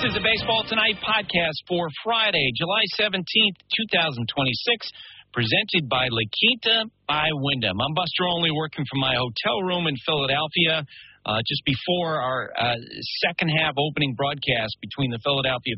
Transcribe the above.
is the Baseball Tonight podcast for Friday, July 17th, 2026, presented by La Quinta by Wyndham. I'm Buster Olney, working from my hotel room in Philadelphia, just before our second half opening broadcast between the Philadelphia